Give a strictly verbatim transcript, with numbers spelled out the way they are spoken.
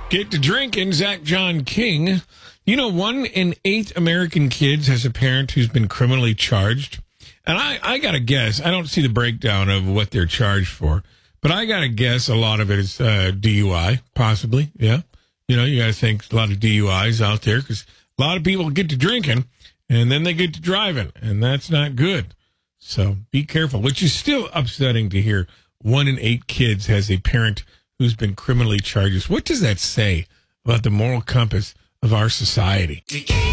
Get to drinking, Zach John King. You know, one in eight American kids has a parent who's been criminally charged. And I, I got to guess, I don't see the breakdown of what they're charged for, but I got to guess a lot of it is uh, D U I, possibly. Yeah. You know, you got to think a lot of D U Is out there because a lot of people get to drinking and then they get to driving, and that's not good. So be careful, which is still upsetting to hear one in eight kids has a parent who's been criminally charged. What does that say about the moral compass of our society?